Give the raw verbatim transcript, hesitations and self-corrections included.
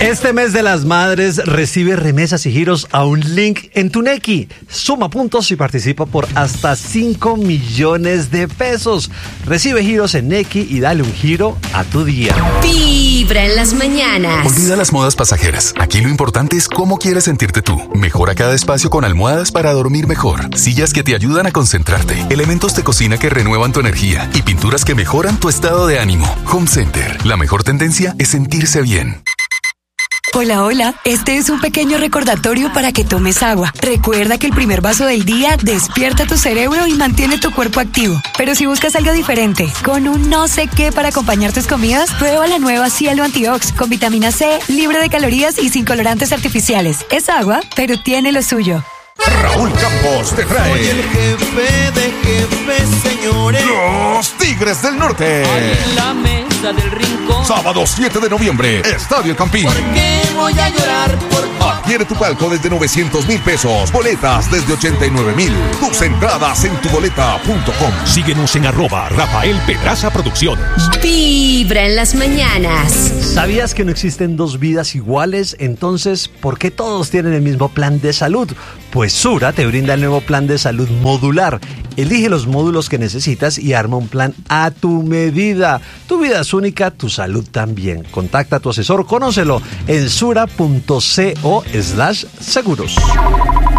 Este mes de las madres recibe remesas y giros a un link en tu Nequi. Suma puntos y participa por hasta cinco millones de pesos. Recibe giros en Nequi y dale un giro a tu día. Vibra en las mañanas. Olvida las modas pasajeras. Aquí lo importante es cómo quieres sentirte tú. Mejora cada espacio con almohadas para dormir mejor, sillas que te ayudan a concentrarte, elementos de cocina que renuevan tu energía y pinturas que mejoran tu estado de ánimo. Home Center. La mejor tendencia es sentirse bien. Hola, hola. Este es un pequeño recordatorio para que tomes agua. Recuerda que el primer vaso del día despierta tu cerebro y mantiene tu cuerpo activo. Pero si buscas algo diferente, con un no sé qué para acompañar tus comidas, prueba la nueva Cielo Antiox con vitamina C, libre de calorías y sin colorantes artificiales. Es agua, pero tiene lo suyo. Raúl Campos te trae. Soy el jefe de jefes, señores. Los Tigres del Norte. En la mesa del rincón. Sábado siete de noviembre, Estadio Campín. ¿Por qué voy a llorar? Por Adquiere tu palco desde novecientos mil pesos. Boletas desde ochenta y nueve mil. Tus entradas en tu boleta punto com. Síguenos en arroba Rafael Pedraza Producciones. Vibra en las mañanas. ¿Sabías que no existen dos vidas iguales? Entonces, ¿por qué todos tienen el mismo plan de salud? Pues Sura te brinda el nuevo plan de salud modular. Elige los módulos que necesitas y arma un plan a tu medida. Tu vida es única, tu salud también. Contacta a tu asesor, conócelo en sura punto co slash seguros.